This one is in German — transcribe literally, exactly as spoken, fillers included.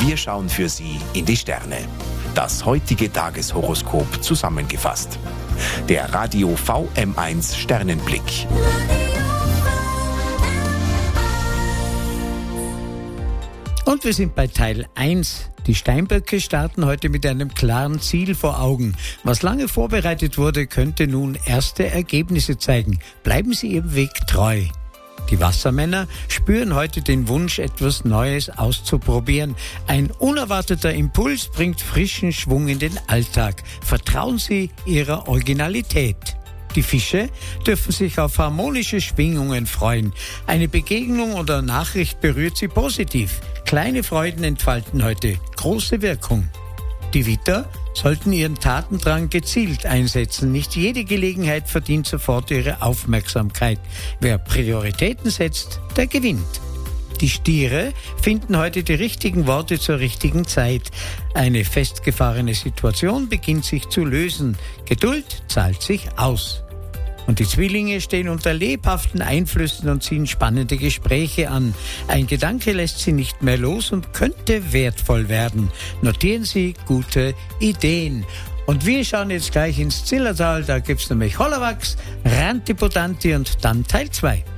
Wir schauen für Sie in die Sterne. Das heutige Tageshoroskop zusammengefasst. Der Radio V M eins Sternenblick. Und wir sind bei Teil eins. Die Steinböcke starten heute mit einem klaren Ziel vor Augen. Was lange vorbereitet wurde, könnte nun erste Ergebnisse zeigen. Bleiben Sie Ihrem Weg treu. Die Wassermänner spüren heute den Wunsch, etwas Neues auszuprobieren. Ein unerwarteter Impuls bringt frischen Schwung in den Alltag. Vertrauen Sie Ihrer Originalität. Die Fische dürfen sich auf harmonische Schwingungen freuen. Eine Begegnung oder Nachricht berührt Sie positiv. Kleine Freuden entfalten heute große Wirkung. Die Widder sollten ihren Tatendrang gezielt einsetzen. Nicht jede Gelegenheit verdient sofort Ihre Aufmerksamkeit. Wer Prioritäten setzt, der gewinnt. Die Stiere finden heute die richtigen Worte zur richtigen Zeit. Eine festgefahrene Situation beginnt sich zu lösen. Geduld zahlt sich aus. Und die Zwillinge stehen unter lebhaften Einflüssen und ziehen spannende Gespräche an. Ein Gedanke lässt sie nicht mehr los und könnte wertvoll werden. Notieren Sie gute Ideen. Und wir schauen jetzt gleich ins Zillertal. Da gibt's nämlich Hollawachs, Rantipotanti und dann Teil zwei.